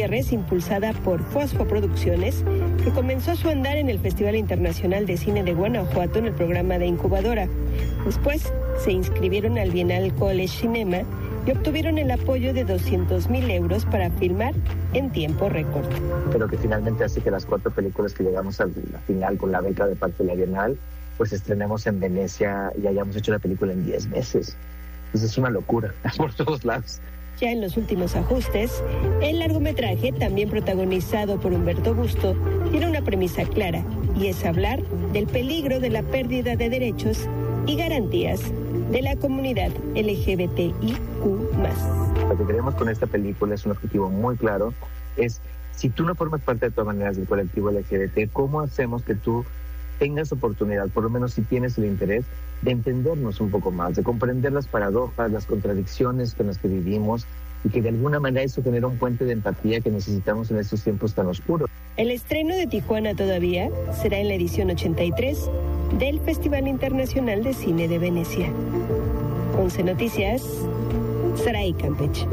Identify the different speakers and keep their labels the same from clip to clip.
Speaker 1: Gutiérrez, impulsada por Fosfo Producciones, que comenzó su andar en el Festival Internacional de Cine de Guanajuato en el programa de Incubadora. Después se inscribieron al Bienal College Cinema y obtuvieron el apoyo de 200,000 euros para filmar en tiempo récord.
Speaker 2: Pero que finalmente hace que las 4 películas que llegamos a la final con la beca de parte de la Bienal, pues estrenemos en Venecia y hayamos hecho la película en 10 meses. Entonces es una locura por todos lados.
Speaker 1: Ya en los últimos ajustes, el largometraje, también protagonizado por Humberto Busto, tiene una premisa clara, y es hablar del peligro de la pérdida de derechos y garantías de la comunidad LGBTIQ+.
Speaker 2: Lo que queremos con esta película es un objetivo muy claro, es si tú no formas parte de todas maneras del colectivo LGBT, ¿cómo hacemos que tú tengas oportunidad, por lo menos si tienes el interés, de entendernos un poco más, de comprender las paradojas, las contradicciones con las que vivimos y que de alguna manera eso genera un puente de empatía que necesitamos en estos tiempos tan oscuros?
Speaker 1: El estreno de Tijuana todavía será en la edición 83 del Festival Internacional de Cine de Venecia. 11 Noticias, Saray Campeche.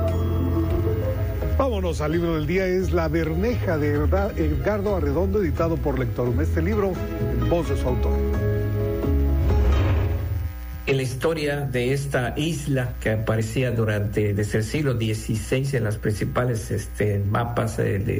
Speaker 3: Vámonos al libro del día, es La Bermeja de Edgardo Arredondo, editado por Lectorum. Este libro en voz de su autor.
Speaker 4: En la historia de esta isla que aparecía desde el siglo XVI en las principales mapas,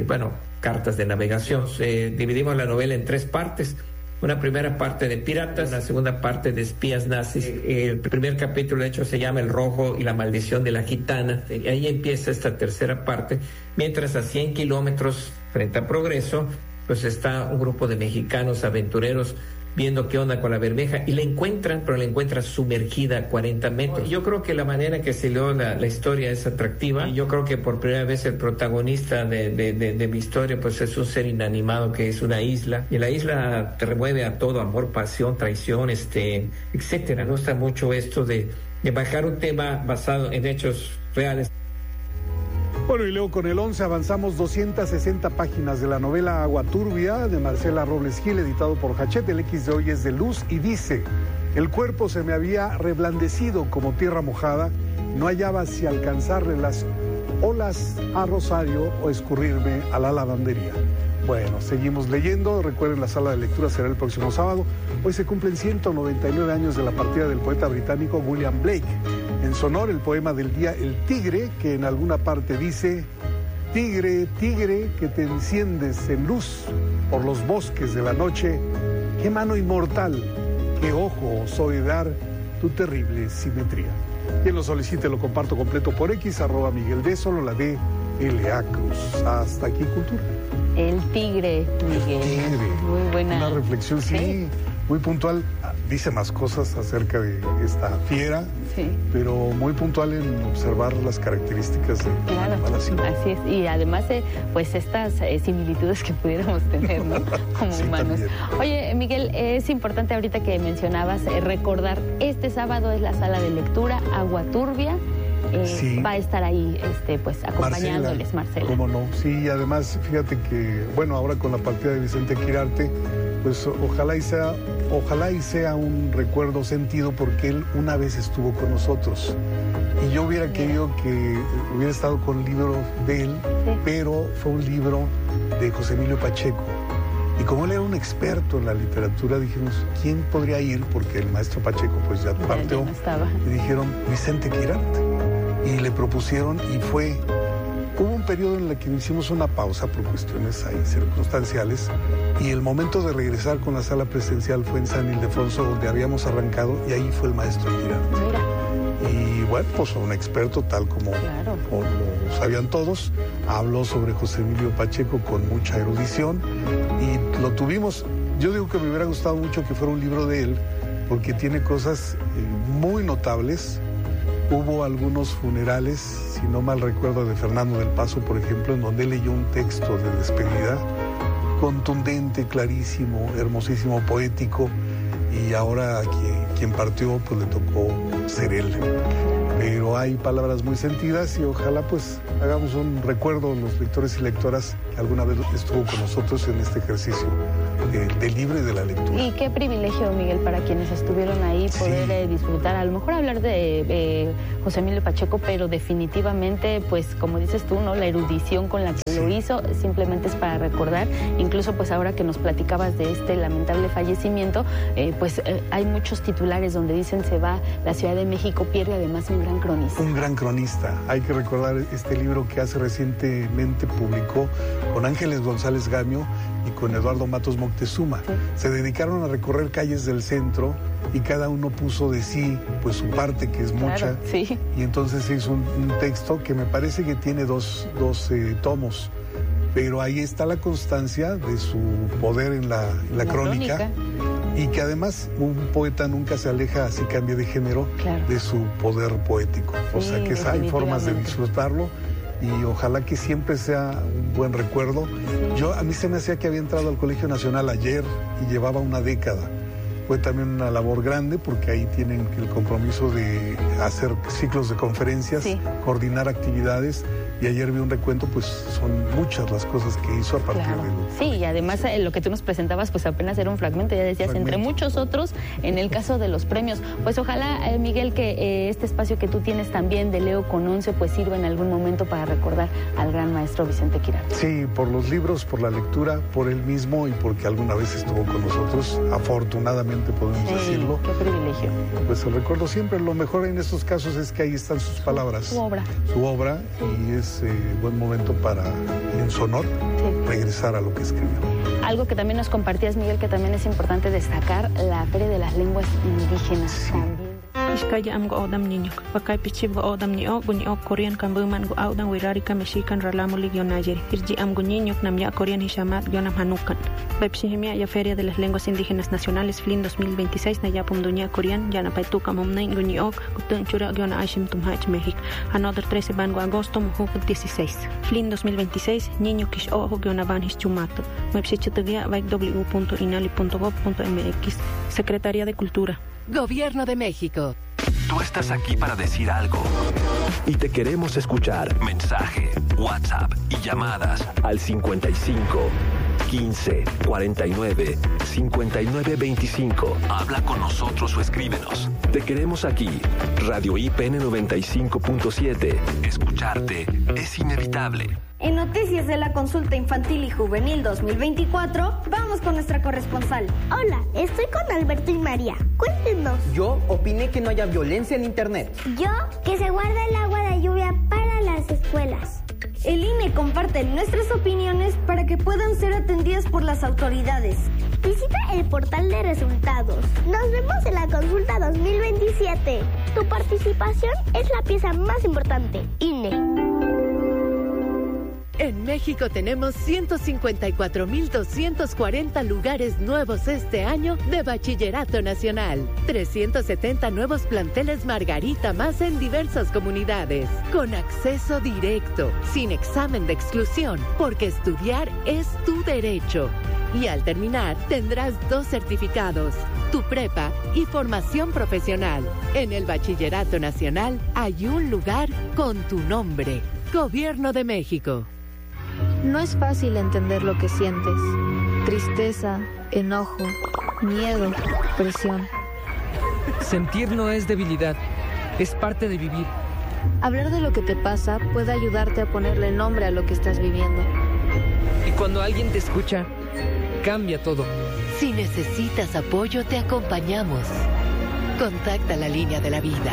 Speaker 4: cartas de navegación, dividimos la novela en 3 partes. Una primera parte de piratas, una segunda parte de espías nazis. El primer capítulo, de hecho, se llama El Rojo y la maldición de la gitana. Y ahí empieza esta tercera parte. Mientras a 100 kilómetros frente a Progreso, pues está un grupo de mexicanos aventureros viendo qué onda con la Bermeja, y la encuentran, pero la encuentran sumergida a 40 metros. Yo creo que la manera en que se leo la historia es atractiva, y yo creo que por primera vez el protagonista de mi historia pues es un ser inanimado que es una isla, y la isla te remueve a todo: amor, pasión, traición, etcétera. Me gusta mucho esto de bajar un tema basado en hechos reales.
Speaker 3: Bueno, y luego con el 11 avanzamos 260 páginas de la novela Agua Turbia de Marcela Robles Gil, editado por Hachette. El X de hoy es de luz y dice: el cuerpo se me había reblandecido como tierra mojada, no hallaba si alcanzarle las olas a Rosario o escurrirme a la lavandería. Bueno, seguimos leyendo. Recuerden, la sala de lectura será el próximo sábado. Hoy se cumplen 199 años de la partida del poeta británico William Blake. En su honor, el poema del día, El Tigre, que en alguna parte dice: tigre, tigre, que te enciendes en luz por los bosques de la noche, qué mano inmortal, qué ojo osó dar tu terrible simetría. Quien lo solicite lo comparto completo por X, @Miguel D, solo la D, L.A. Cruz. Hasta aquí, Cultura.
Speaker 5: El Tigre, Miguel.
Speaker 3: El Tigre.
Speaker 5: Muy buena.
Speaker 3: Una reflexión, sí, muy puntual. Dice más cosas acerca de esta fiera, sí, pero muy puntual en observar las características de la animalación.
Speaker 5: Así es, y además, pues estas similitudes que pudiéramos tener, ¿no? Como sí, humanos. También. Oye, Miguel, es importante ahorita que mencionabas recordar, este sábado es la sala de lectura Agua Turbia. Sí. Va a estar ahí pues acompañándoles Marcela.
Speaker 3: ¿Cómo no? Sí, además fíjate que, bueno, ahora con la partida de Vicente Quirarte, pues ojalá y sea un recuerdo sentido, porque él una vez estuvo con nosotros y yo hubiera querido que hubiera estado con el libro de él, sí, pero fue un libro de José Emilio Pacheco. Y como él era un experto en la literatura, dijimos, ¿quién podría ir? Porque el maestro Pacheco pues ya partió.
Speaker 5: Ya no estaba.
Speaker 3: Y dijeron, Vicente Quirarte. Y le propusieron, y hubo un periodo en el que hicimos una pausa por cuestiones ahí circunstanciales, y el momento de regresar con la sala presencial fue en San Ildefonso, donde habíamos arrancado, y ahí fue el maestro Quirarte.
Speaker 5: Mira.
Speaker 3: Y bueno, pues un experto tal como lo sabían todos, habló sobre José Emilio Pacheco con mucha erudición, y lo tuvimos. Yo digo que me hubiera gustado mucho que fuera un libro de él, porque tiene cosas muy notables. Hubo algunos funerales, si no mal recuerdo, de Fernando del Paso, por ejemplo, en donde él leyó un texto de despedida contundente, clarísimo, hermosísimo, poético, y ahora quien partió, pues le tocó ser él. Pero hay palabras muy sentidas, y ojalá pues hagamos un recuerdo a los lectores y lectoras que alguna vez estuvo con nosotros en este ejercicio del libro y de la lectura.
Speaker 5: Y qué privilegio, Miguel, para quienes estuvieron ahí poder disfrutar, a lo mejor hablar de José Emilio Pacheco, pero definitivamente, pues como dices tú, ¿no? La erudición con la que lo hizo simplemente es para recordar. Incluso pues ahora que nos platicabas de este lamentable fallecimiento, hay muchos titulares donde dicen se va la Ciudad de México, pierde además un gran cronista.
Speaker 3: Un gran cronista. Hay que recordar este libro que hace recientemente publicó con Ángeles González Gamio y con Eduardo Matos Moctezuma. Sí. Se dedicaron a recorrer calles del centro y cada uno puso de sí, pues su parte, que es mucha.
Speaker 5: Sí.
Speaker 3: Y entonces se hizo un texto que me parece que tiene dos tomos. Pero ahí está la constancia de su poder en la crónica. Y que además un poeta nunca se aleja, así cambie de género, de su poder poético. O sea que hay formas de disfrutarlo y ojalá que siempre sea un buen recuerdo. A mí se me hacía que había entrado al Colegio Nacional ayer y llevaba una década. Fue también una labor grande porque ahí tienen el compromiso de hacer ciclos de conferencias, coordinar actividades. Y ayer vi un recuento, pues son muchas las cosas que hizo a partir de...
Speaker 5: Sí, y además lo que tú nos presentabas, pues apenas era un fragmento, ya decías, entre muchos otros, en el caso de los premios. Pues ojalá, Miguel, que este espacio que tú tienes también de Leo con 11, pues sirva en algún momento para recordar al gran maestro Vicente Quirarte.
Speaker 3: Sí, por los libros, por la lectura, por él mismo y porque alguna vez estuvo con nosotros, afortunadamente podemos decirlo.
Speaker 5: Qué privilegio.
Speaker 3: Pues el recuerdo siempre, lo mejor en estos casos es que ahí están sus palabras.
Speaker 5: Su obra.
Speaker 3: Su obra, y es buen momento para, en su honor, regresar a lo que escribió.
Speaker 5: Algo que también nos compartías, Miguel, que también es importante destacar, la Feria de las Lenguas Indígenas.
Speaker 6: Iskaya am go odam niño, pakai pichib go odam niño, guño Korean kan buman go audan wirari kan mexican ralamo ligionayer, irji am guñiño nam ya Korean hishamat yonam hanukan. Bepsihimia ya Feria de las Lenguas Indígenas Nacionales FLIN 2026 na yapum dunia Korean ya na paituka momnain guño gutun chura yona aishim tumhach México. Another 13 bango agosto mujuk 16. FLIN 2026 niño kish ojo yona van hischumato. Websitetugia www.inali.gov.mx. Secretaría de Cultura.
Speaker 7: Gobierno de México.
Speaker 8: Tú estás aquí para decir algo y te queremos escuchar. Mensaje, WhatsApp y llamadas al 55 15 49 59 25. Habla con nosotros o escríbenos. Te queremos aquí. Radio IPN 95.7. Escucharte es inevitable.
Speaker 9: En Noticias de la Consulta Infantil y Juvenil 2024, vamos con nuestra corresponsal.
Speaker 10: Hola, estoy con Alberto y María. Cuéntenos.
Speaker 11: Yo opiné que no haya violencia en Internet.
Speaker 10: Yo, que se guarda el agua de lluvia para las escuelas.
Speaker 9: El INE comparte nuestras opiniones para que puedan ser atendidas por las autoridades.
Speaker 10: Visita el portal de resultados. Nos vemos en la consulta 2027. Tu participación es la pieza más importante. INE.
Speaker 7: En México tenemos 154.240 lugares nuevos este año de Bachillerato Nacional. 370 nuevos planteles Margarita más en diversas comunidades. Con acceso directo, sin examen de exclusión, porque estudiar es tu derecho. Y al terminar tendrás 2 certificados, tu prepa y formación profesional. En el Bachillerato Nacional hay un lugar con tu nombre. Gobierno de México.
Speaker 12: No es fácil entender lo que sientes. Tristeza, enojo, miedo, presión.
Speaker 13: Sentir no es debilidad, es parte de vivir.
Speaker 12: Hablar de lo que te pasa puede ayudarte a ponerle nombre a lo que estás viviendo.
Speaker 13: Y cuando alguien te escucha, cambia todo.
Speaker 7: Si necesitas apoyo, te acompañamos. Contacta la línea de la vida.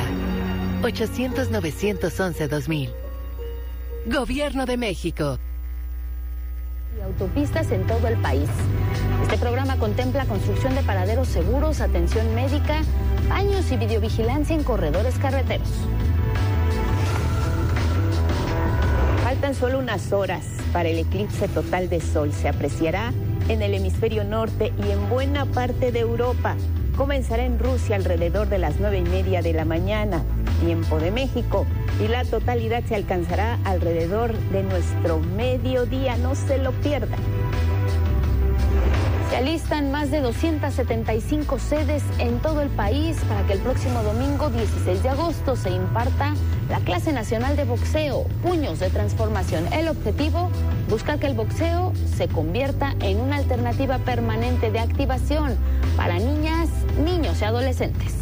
Speaker 7: 800-911-2000. Gobierno de México.
Speaker 5: Y autopistas en todo el país. Este programa contempla construcción de paraderos seguros, atención médica, baños y videovigilancia en corredores carreteros.
Speaker 1: Faltan solo unas horas para el eclipse total de sol. Se apreciará en el hemisferio norte y en buena parte de Europa. Comenzará en Rusia alrededor de las 9:30 de la mañana, tiempo de México, y la totalidad se alcanzará alrededor de nuestro mediodía. No se lo pierdan.
Speaker 5: Se alistan más de 275 sedes en todo el país para que el próximo domingo 16 de agosto se imparta la clase nacional de boxeo, Puños de Transformación. El objetivo, busca que el boxeo se convierta en una alternativa permanente de activación para niñas, niños y adolescentes.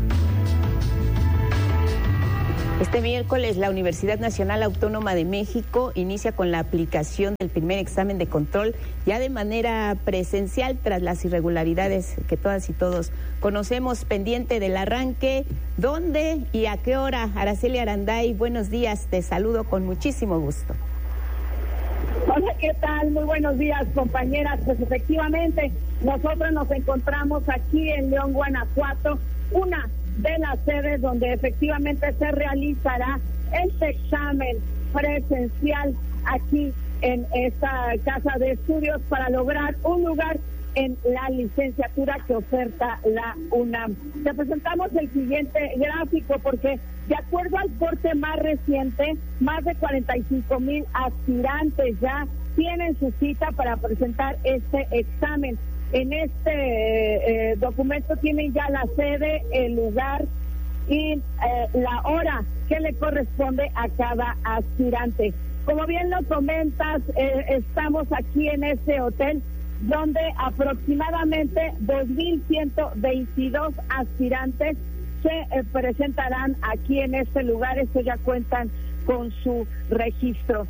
Speaker 14: Este miércoles, la Universidad Nacional Autónoma de México inicia con la aplicación del primer examen de control ya de manera presencial tras las irregularidades que todas y todos conocemos. Pendiente del arranque, ¿dónde y a qué hora? Araceli Aranday, buenos días, te saludo con muchísimo gusto.
Speaker 15: Hola, ¿qué tal? Muy buenos días, compañeras. Pues efectivamente, nosotros nos encontramos aquí en León, Guanajuato, una de las sedes donde efectivamente se realizará este examen presencial aquí en esta casa de estudios para lograr un lugar en la licenciatura que oferta la UNAM. Te presentamos el siguiente gráfico porque de acuerdo al corte más reciente, más de 45,000 aspirantes ya tienen su cita para presentar este examen. En este documento tienen ya la sede, el lugar y la hora que le corresponde a cada aspirante. Como bien lo comentas, estamos aquí en este hotel donde aproximadamente 2,122 aspirantes se presentarán aquí en este lugar. Estos ya cuentan con su registro.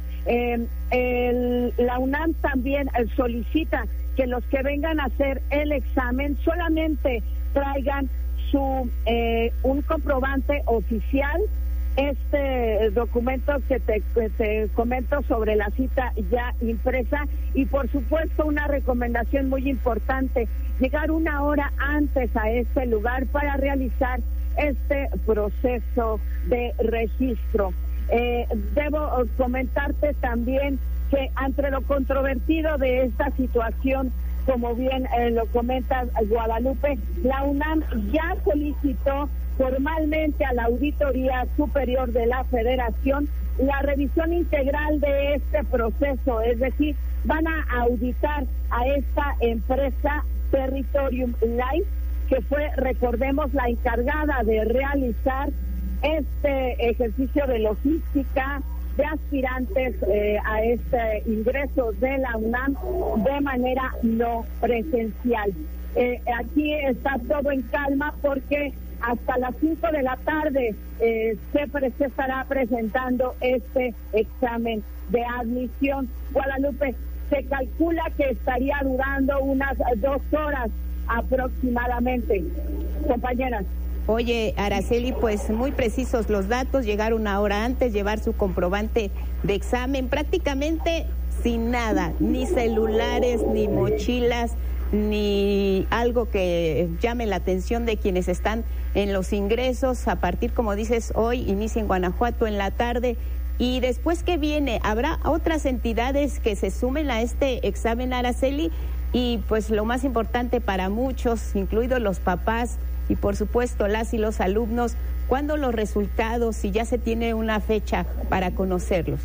Speaker 15: La UNAM también solicita que los que vengan a hacer el examen solamente traigan un comprobante oficial, este documento que te comento sobre la cita ya impresa, y por supuesto una recomendación muy importante, llegar una hora antes a este lugar para realizar este proceso de registro. Debo comentarte también que ante lo controvertido de esta situación, como bien lo comenta Guadalupe, la UNAM ya solicitó formalmente a la Auditoría Superior de la Federación la revisión integral de este proceso, es decir, van a auditar a esta empresa Territorium Life, que fue, recordemos, la encargada de realizar este ejercicio de logística de aspirantes a este ingreso de la UNAM de manera no presencial. Aquí está todo en calma porque hasta las 5 de la tarde se estará presentando este examen de admisión. Guadalupe, se calcula que estaría durando unas 2 horas aproximadamente. Compañeras.
Speaker 14: Oye, Araceli, pues muy precisos los datos, llegar una hora antes, llevar su comprobante de examen, prácticamente sin nada, ni celulares, ni mochilas, ni algo que llame la atención de quienes están en los ingresos. A partir, como dices, hoy inicia en Guanajuato en la tarde. Y después, ¿qué viene? ¿Habrá otras entidades que se sumen a este examen, Araceli? Y pues lo más importante para muchos, incluidos los papás, y por supuesto las y los alumnos, ¿cuándo los resultados, si ya se tiene una fecha para conocerlos?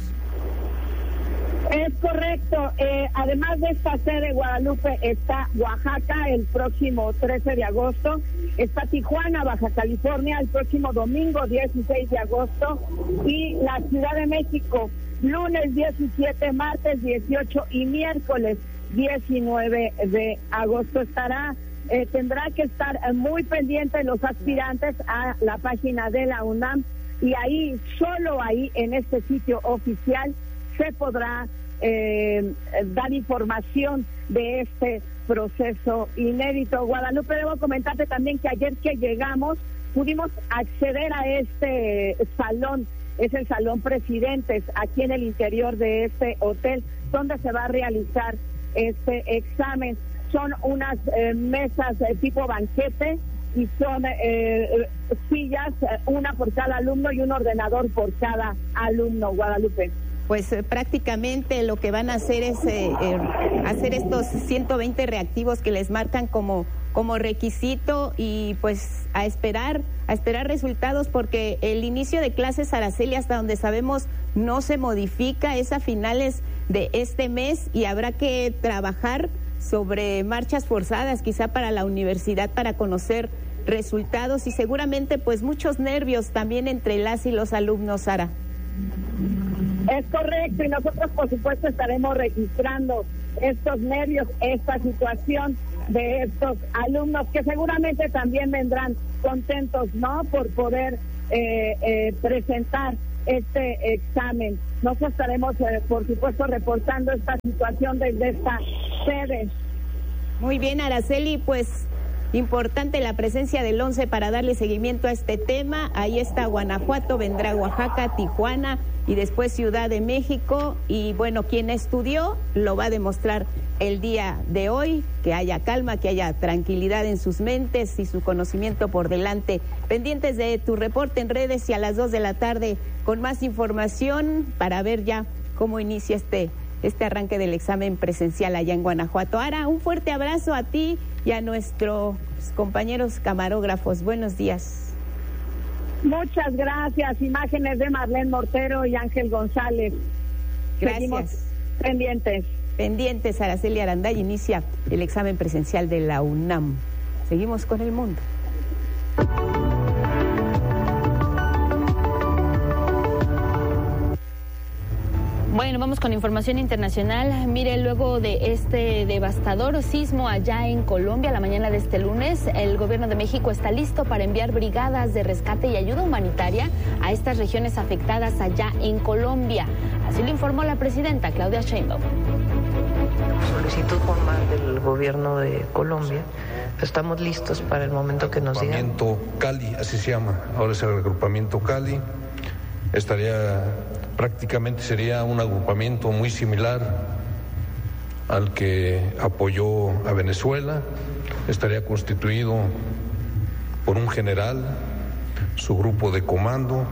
Speaker 15: Es correcto. Además de esta sede, Guadalupe, está Oaxaca el próximo 13 de agosto, está Tijuana, Baja California, el próximo domingo 16 de agosto, y la Ciudad de México, lunes 17, martes 18 y miércoles 19 de agosto. Tendrá que estar muy pendiente los aspirantes a la página de la UNAM, y ahí, solo ahí, en este sitio oficial, se podrá dar información de este proceso inédito. Guadalupe, debo comentarte también que ayer que llegamos pudimos acceder a este salón, es el Salón Presidentes, aquí en el interior de este hotel, donde se va a realizar este examen. Son unas mesas tipo banquete y son sillas, una por cada alumno y un ordenador por cada alumno, Guadalupe.
Speaker 14: Pues prácticamente lo que van a hacer es hacer estos 120 reactivos que les marcan como requisito, y pues a esperar resultados, porque el inicio de clases, Araceli, hasta donde sabemos, no se modifica, es a finales de este mes, y habrá que trabajar sobre marchas forzadas quizá para la universidad para conocer resultados, y seguramente pues muchos nervios también entre las y los alumnos, Sara.
Speaker 15: Es correcto, y nosotros por supuesto estaremos registrando estos nervios, esta situación de estos alumnos que seguramente también vendrán contentos, ¿no?, por poder presentar este examen. Nosotros estaremos por supuesto reportando esta situación desde esta sede.
Speaker 14: Muy bien, Araceli, pues importante la presencia del 11 para darle seguimiento a este tema. Ahí está Guanajuato, vendrá Oaxaca, Tijuana y después Ciudad de México. Y bueno, quien estudió lo va a demostrar el día de hoy, que haya calma, que haya tranquilidad en sus mentes y su conocimiento por delante. Pendientes de tu reporte en redes y a las 2 de la tarde con más información para ver ya cómo inicia este arranque del examen presencial allá en Guanajuato. Ara, un fuerte abrazo a ti y a nuestros compañeros camarógrafos. Buenos días.
Speaker 15: Muchas gracias. Imágenes de Marlene Mortero y Ángel González.
Speaker 14: Gracias.
Speaker 15: Seguimos pendientes.
Speaker 14: Pendientes, Araceli Aranday inicia el examen presencial de la UNAM. Seguimos con el mundo.
Speaker 5: Bueno, vamos con información internacional. Mire, luego de este devastador sismo allá en Colombia la mañana de este lunes, el gobierno de México está listo para enviar brigadas de rescate y ayuda humanitaria a estas regiones afectadas allá en Colombia. Así lo informó la presidenta Claudia Sheinbaum.
Speaker 16: Solicitud formal del gobierno de Colombia. Estamos listos para el momento que nos digan.
Speaker 17: Agrupamiento Cali, así se llama. Ahora es el agrupamiento Cali. Prácticamente sería un agrupamiento muy similar al que apoyó a Venezuela. Estaría constituido por un general, su grupo de comando,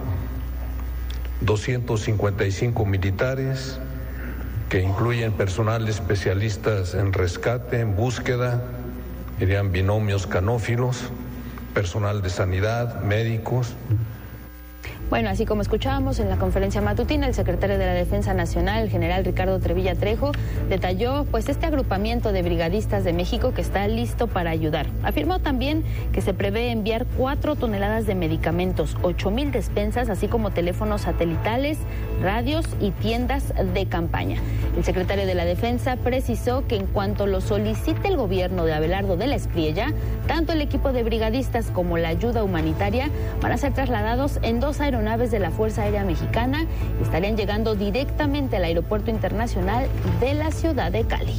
Speaker 17: 255 militares, que incluyen personal de especialistas en rescate, en búsqueda, irían binomios canófilos, personal de sanidad, médicos.
Speaker 5: Bueno, así como escuchábamos en la conferencia matutina, el secretario de la Defensa Nacional, el general Ricardo Trevilla Trejo, detalló pues este agrupamiento de brigadistas de México que está listo para ayudar. Afirmó también que se prevé enviar 4 toneladas de medicamentos, 8,000 despensas, así como teléfonos satelitales, radios y tiendas de campaña. El secretario de la Defensa precisó que en cuanto lo solicite el gobierno de Abelardo de la Espriella, tanto el equipo de brigadistas como la ayuda humanitaria van a ser trasladados en 2 aeronaves de la Fuerza Aérea Mexicana y estarían llegando directamente al Aeropuerto Internacional de la ciudad de Cali.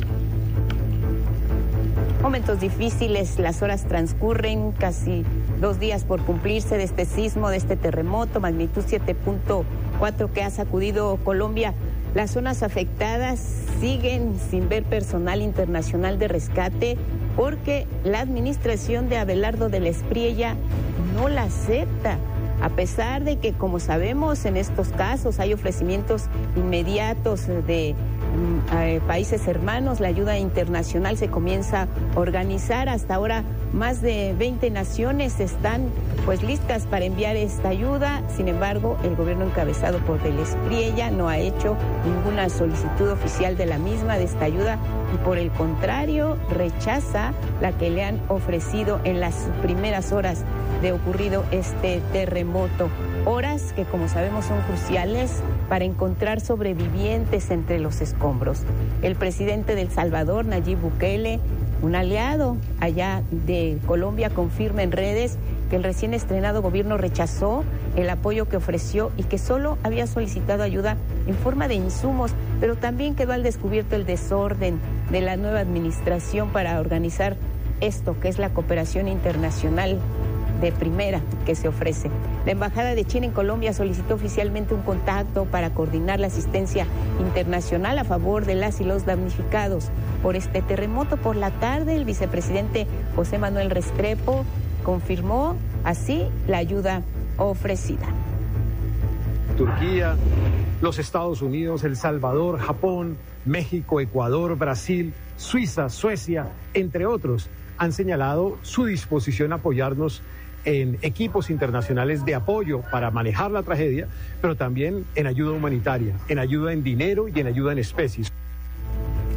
Speaker 14: Momentos difíciles, las horas transcurren, casi 2 días por cumplirse de este sismo, de este terremoto, magnitud 7.4 que ha sacudido Colombia. Las zonas afectadas siguen sin ver personal internacional de rescate porque la administración de Abelardo de la Espriella no la acepta. A pesar de que, como sabemos, en estos casos hay ofrecimientos inmediatos de países hermanos, la ayuda internacional se comienza a organizar. Hasta ahora más de 20 naciones están pues listas para enviar esta ayuda. Sin embargo, el gobierno encabezado por de la Espriella no ha hecho ninguna solicitud oficial de la misma, de esta ayuda, y por el contrario rechaza la que le han ofrecido en las primeras horas de ocurrido este terremoto. Horas que, como sabemos, son cruciales para encontrar sobrevivientes entre los escombros. El presidente de El Salvador, Nayib Bukele, un aliado allá de Colombia, confirma en redes que el recién estrenado gobierno rechazó el apoyo que ofreció y que solo había solicitado ayuda en forma de insumos, pero también quedó al descubierto el desorden de la nueva administración para organizar esto, que es la cooperación internacional de primera que se ofrece. La Embajada de China en Colombia solicitó oficialmente un contacto para coordinar la asistencia internacional a favor de las y los damnificados por este terremoto. Por la tarde, el vicepresidente José Manuel Restrepo confirmó así la ayuda ofrecida.
Speaker 18: Turquía, los Estados Unidos, El Salvador, Japón, México, Ecuador, Brasil, Suiza, Suecia, entre otros, han señalado su disposición a apoyarnos en equipos internacionales de apoyo para manejar la tragedia, pero también en ayuda humanitaria, en ayuda en dinero y en ayuda en especies.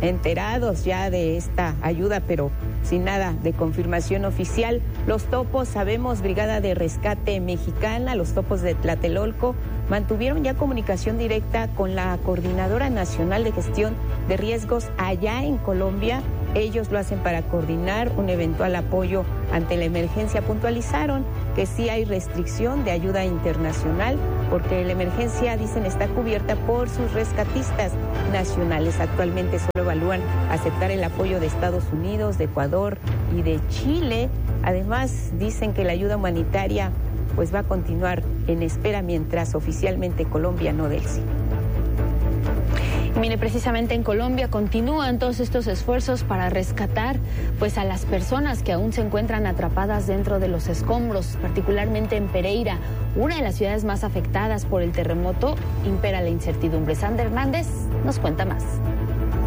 Speaker 14: enterados ya de esta ayuda, pero sin nada de confirmación oficial. Los Topos, sabemos, Brigada de Rescate Mexicana, los Topos de Tlatelolco, mantuvieron ya comunicación directa con la Coordinadora Nacional de Gestión de Riesgos allá en Colombia. Ellos lo hacen para coordinar un eventual apoyo ante la emergencia. Puntualizaron que sí hay restricción de ayuda internacional porque la emergencia, dicen, está cubierta por sus rescatistas nacionales. Actualmente solo evalúan aceptar el apoyo de Estados Unidos, de Ecuador y de Chile. Además, dicen que la ayuda humanitaria pues va a continuar en espera mientras oficialmente Colombia no dé el sí.
Speaker 5: Mire, precisamente en Colombia continúan todos estos esfuerzos para rescatar pues a las personas que aún se encuentran atrapadas dentro de los escombros, particularmente en Pereira, una de las ciudades más afectadas por el terremoto. Impera la incertidumbre. Sandra Hernández nos cuenta más.